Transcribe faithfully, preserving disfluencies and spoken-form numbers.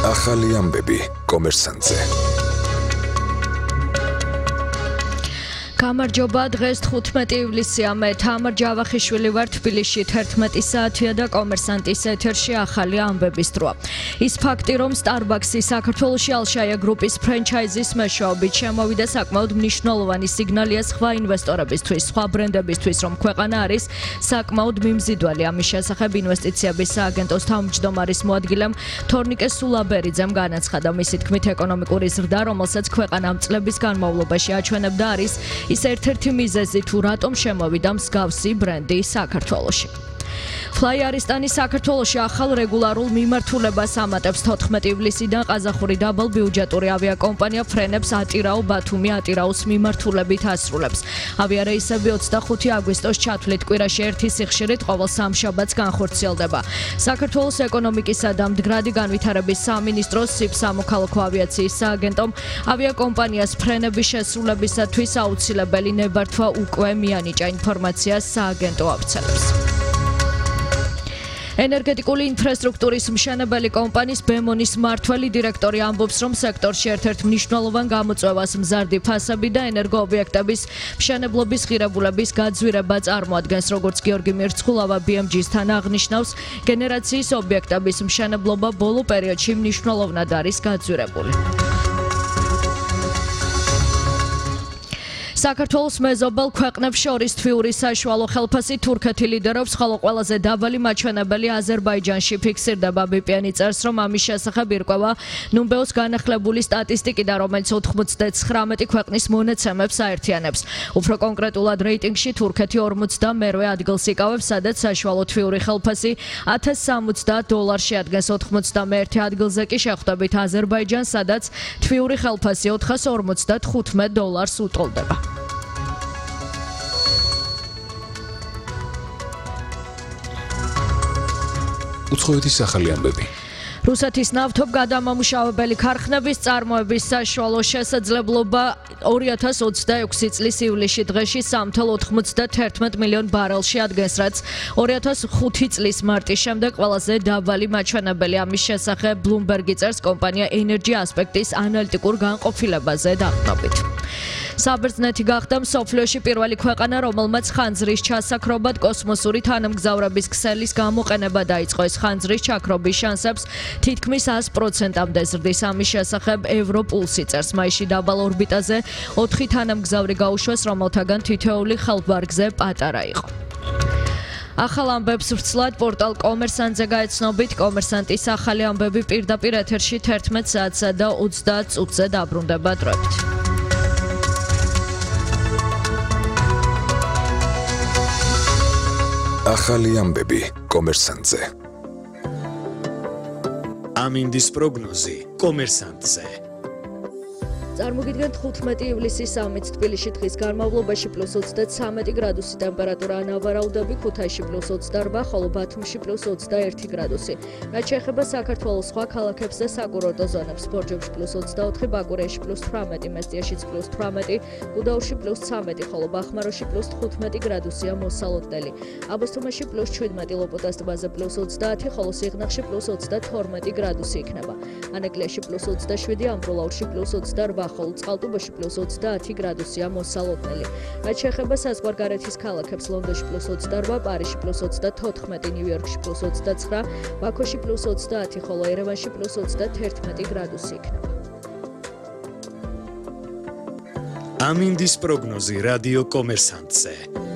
ახალი ამბები კომერსანტზე. გამარჯობა, დღეს თხუთმეტი ივლისია, მე თამარ ჯავახიშვილი ვარ თბილისში თერთმეტი საათია და კომერსანტის ეთერში ახალი ამბების დროა. ის ფაქტი, რომ Starbucks-ი საქართველოში ალშაია გრუპის ფრენჩაიზის მეშვეობით შემოვიდა საკმაოდ მნიშვნელოვანი სიგნალია სხვა ინვესტორებისთვის, სხვა ბრენდებისთვის, რომ ქვეყანა არის საკმაოდ მიმზიდველი. ამის შესახებ ინვესტიციების სააგენტოს თავმჯდომარის მოადგილემ თორნიკე სულაბერიძემ განაცხადა, მისი თქმით ეკონომიკური ზრდა, რომელსაც ქვეყანამ წლების განმავლობაში აჩვენებდა, არის ის ერთ-ერთი მიზეზი თუ რატომ შემოვიდა მსგავსი ბრენდი საქართველოში. Fly Aristani საქართველოში ახალ რეგულარულ მიმართულებას ამატებს თოთხმეტი ივლისიდან ყაზახური დაბალ ბიუჯეტური ავიაკომპანია ფრენებს ატირაო ბათუმი ატირაოს მიმართულებით ასრულებს. ავიარეისები ოცდახუთი აგვისტოს ჩათვლით კვირაში ერთი სიხშირით ყოველ სამშაბათს განხორციელდება. საქართველოს ეკონომიკისა და მდგრადი განვითარების სამინისტროს სიბ სამოქალაქო ავიაციის სააგენტომ ავიაკომპანიას ფრენების შესრულებისათვის აუცილებელი ნებართვა უკვე მიანიჭა ინფორმაციას სააგენტო ავრცელებს. ენერგეტიკული ინფრასტრუქტურის მშენებელი კომპანიის ბემონის მმართველი დირექტორი ამბობს, რომ სექტორში ერთ-ერთ მნიშვნელოვან გამოწვევას მზარდი ფასები და ენერგოობიექტების მშენებლობის ღირებულების გაძვირება წარმოადგენს, როგორც გიორგი მირცხულავა ბი ემ ჯი-სთან აღნიშნავს, გენერაციის ობიექტების მშენებლობა ბოლო პერიოდში მნიშვნელოვნად არის გაძვირებული. საქართველოს მეზობელ ქვეყნებს შორის თვიური საშუალო ხელფასი თურქეთი ლიდერობს, ხოლო ყველაზე დაბალი მაჩვენებელი აზერბაიჯანში ფიქსირდება. ბი პი ენი წერს, რომ ამის შესახებ ირკვევა ნუმბეოს განახლებული სტატისტიკიდან, რომელიც ოცდათხმეტი ქვეყნის მონაცემებს აერთიანებს. უფრო კონკრეტულად რეიტინგში თურქეთი ორმოცდამერვე ადგილს იკავებს, სადაც საშუალო თვიური ხელფასი ათას სამოცდაათ დოლარში ადგენს. ოთხმოცდამეერთე ადგილზე კი შეხვდებით აზერბაიჯანს, სადაც თვიური ხელფასი ოთხას ორმოცდათხუთმეტ დოლარს უტოლდება. უცხოეთის ახალი ამბები. რუსეთის ნავთობგადამამუშავებელი ქარხნების წარმოების საშუალო შესაძლებლობა ორი ათას ოცდაექვსი წლის ივლისში დღეში სამთელ ოთხმოცდათერთმეტ მილიონ ბარელში ადგენს, რაც ორი ათას ხუთი წლის მარტის შემდეგ ყველაზე დაბალი მაჩვენებელი. ამის შესახებ ბლუმბერგი წერს კომპანია ენერჯი ასპექტის ანალიტიკურ განყოფილებაზე დაყრდნობით. საბერძნეთი გახდა მსოფლიოში პირველი ქვეყანა, რომელმაც ხანძრის ჩასაქრობად კოსმოსური თანამგზავრების ქსელის გამოყენება დაიწყო. ეს ხანძრის ჩაქრობის შანსებს თითქმის ას პროცენტამდე ზრდის. ამის შესახებ ევროპულსი წერს, მაისში დაბალ ორბიტაზე ოთხი თანამგზავრი გაუშვეს, რომელთაგან თითოეული ხელბარგზე პატარა იყო. ახალ ამბებს ვრცლად პორტალ კომერსანტზე გაეცნობით. კომერსანტის ახალი ამბები პირდაპირ ეთერში თერთმეტ საათსა და ოცდაათ წუთზე დაბრუნდება დროებით. ახალი ამბები კომერსანტზე. ამინდის პროგნოზი კომერსანტზე. წარმოგიდგენთ თხუთმეტი ივლისის სამით თბილისში დღის განმავლობაში პლუს ოცდაცამეტი გრადუსი ტემპერატურა ანავარაუდები, ქუთაისში პლუს ოცდაორბა, ხოლო ბათუმში პლუს ოცდაერთი გრადუსი. რაც შეეხება საქართველოს სხვა ქალაქებს და საკურორტო ზონებს, ბორჯომში პლუს ოცდაოთხი, ბაკურიაში პლუს თვრამეტი, მესტიაშიც პლუს თვრამეტი, გუდაურში პლუს ცამეტი, ხოლო ბახმაროში პლუს თხუთმეტი გრადუსია მოსალოდნელი. აბასთუმანში პლუს შვიდმეტი, ლოპოტას ტბაზე პლუს ოცდაათი, ხოლო სიღნაღში პლუს ოცდათორმეტი გრადუსი იქნება. ანეკლიაში პლუს ოცდაშვიდი, ამბროლაურში პლუს ოცდაორბა, ხოლო წყალტუბოში პლუს ოცდაათი გრადუსია მოსალოდნელი. რაც შეეხება საზღვარგარეთის ქალაქებს, ლონდონში პლუს ოცდაორბა, პარიზში პლუს ოცდათოთხმეტი, ნიუ-იორკში პლუს ოცდაცხრა, ბაქოში პლუს ოცდაათი, ხოლო ერევანში პლუს ოცდათერთმეტი გრადუსი იქნება. ამინდის პროგნოზი რადიო კომერსანტზე.